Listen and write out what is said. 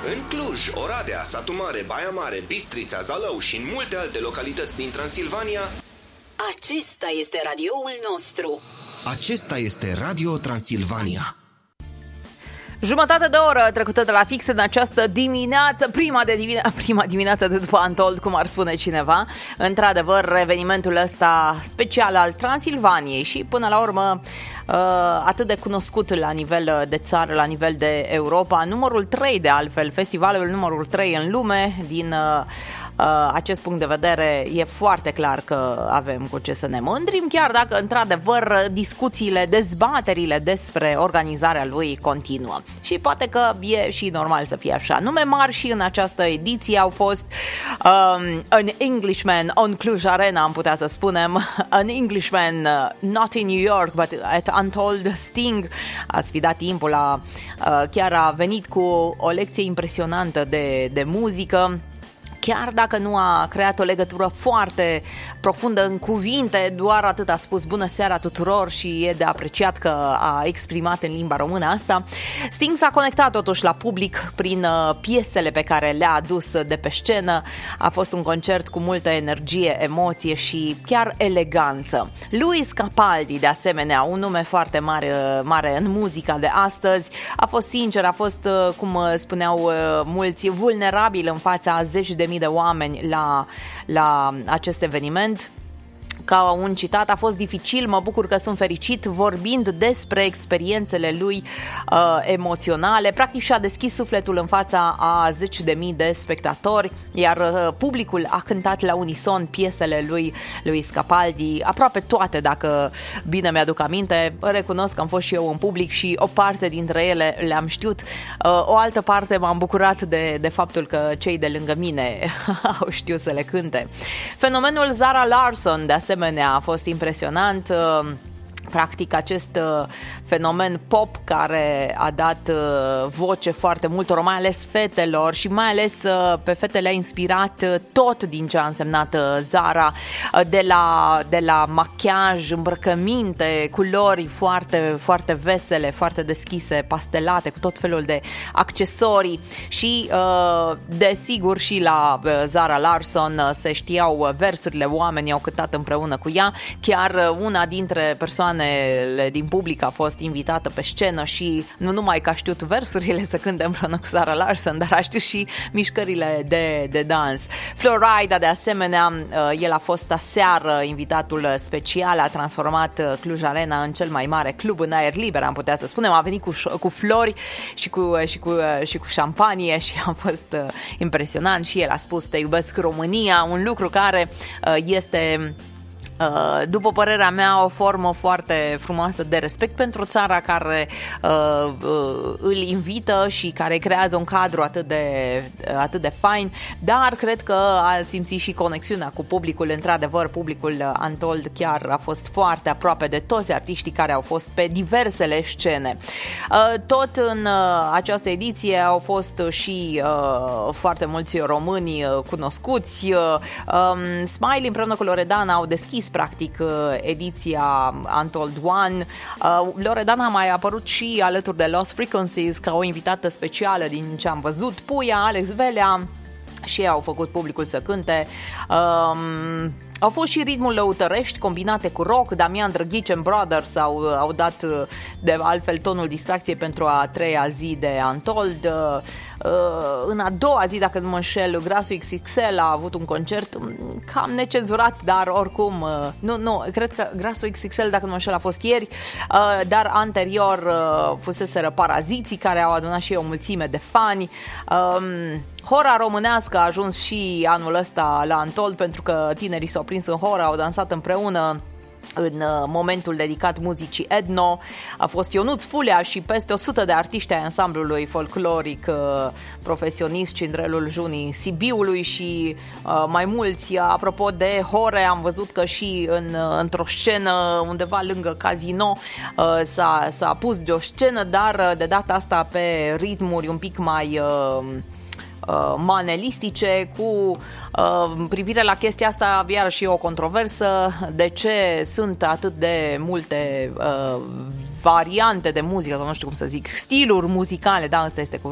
În Cluj, Oradea, Satu Mare, Baia Mare, Bistrița, Zalău și în multe alte localități din Transilvania. Acesta este radioul nostru. Acesta este Radio Transilvania. Jumătate de oră trecută de la fix în această dimineață, prima dimineață de după Untold, cum ar spune cineva. Într-adevăr, evenimentul ăsta special al Transilvaniei și până la urmă atât de cunoscut la nivel de țară, la nivel de Europa, numărul 3 de altfel, festivalul numărul 3 în lume. Din acest punct de vedere e foarte clar că avem cu ce să ne mândrim, chiar dacă într-adevăr discuțiile, dezbaterile despre organizarea lui continuă. Și poate că e și normal să fie așa. Nume mari și în această ediție au fost An Englishman on Cluj Arena, am putea să spunem, An Englishman not in New York but at Untold. Sting a sfidat timpul, chiar a venit cu o lecție impresionantă de muzică. Chiar dacă nu a creat o legătură foarte profundă în cuvinte, doar atât a spus bună seara tuturor și e de apreciat că a exprimat în limba română asta. Sting s-a conectat totuși la public prin piesele pe care le-a adus de pe scenă. A fost un concert cu multă energie, emoție și chiar eleganță. Luis Capaldi, de asemenea, un nume foarte mare în muzica de astăzi, a fost sincer, a fost, cum spuneau mulți, vulnerabil în fața a zeci de mii de oameni la acest eveniment. Ca un citat, a fost dificil, mă bucur că sunt fericit, vorbind despre experiențele lui emoționale. Practic și-a deschis sufletul în fața a zeci de mii de spectatori, iar publicul a cântat la unison piesele lui Capaldi, aproape toate, dacă bine mi-aduc aminte. Recunosc că am fost și eu în public și o parte dintre ele le-am știut. O altă parte m-am bucurat de faptul că cei de lângă mine au știut să le cânte. Fenomenul Zara Larsson, de asemenea, a fost impresionant. Practic acest fenomen pop care a dat voce foarte multor, mai ales fetelor, și mai ales pe fete le-a inspirat tot din ce a însemnat Zara, de la machiaj, îmbrăcăminte, culori foarte, foarte vesele, foarte deschise, pastelate, cu tot felul de accesorii și desigur și la Zara Larsson se știau versurile, oamenii au cântat împreună cu ea, chiar una dintre persoanele din public a fost invitată pe scenă și nu numai că a știut versurile să cânte împreună cu Zara Larsson, dar a știut și mișcările de dans. Florida, de asemenea, el a fost aseară invitatul special, a transformat Cluj Arena în cel mai mare club în aer liber, am putea să spunem, a venit cu flori și cu șampanie și a fost impresionant și el a spus te iubesc România, un lucru care este, după părerea mea, o formă foarte frumoasă de respect pentru țara care îl invită și care creează un cadru atât de fain, dar cred că a simțit și conexiunea cu publicul. Într-adevăr, publicul Untold chiar a fost foarte aproape de toți artiștii care au fost pe diversele scene. Tot în această ediție au fost și foarte mulți români cunoscuți. Smiley împreună cu Loredana au deschis practic ediția Untold One. Loredana a mai apărut și alături de Lost Frequencies ca o invitată specială din ce am văzut. Puia, Alex Velea și ei au făcut publicul să cânte. Au fost și ritmul lăutărești combinate cu rock. Damian Drăghici and Brothers au dat de altfel tonul distracției pentru a treia zi de Untold. În a doua zi, dacă nu mă înșel, Grasul XXL a avut un concert cam necenzurat, dar oricum nu, cred că Grasul XXL, dacă nu mă înșel, a fost ieri, dar anterior fuseseră Paraziții, care au adunat și o mulțime de fani. Hora românească a ajuns și anul ăsta la Untold, pentru că tinerii s-au prins în hora, au dansat împreună în momentul dedicat muzicii Edno. A fost Ionuț Fulea și peste 100 de artiști ai ansamblului folcloric profesionist Cindrelul Junii Sibiului și mai mulți. Apropo de hore, am văzut că și într-o scenă undeva lângă Casino s-a pus de o scenă, dar de data asta pe ritmuri un pic mai manelistice, cu privire la chestia asta, iarăși e o controversă. De ce sunt atât de multe variante de muzică, sau nu știu cum să zic, stiluri muzicale, da, asta este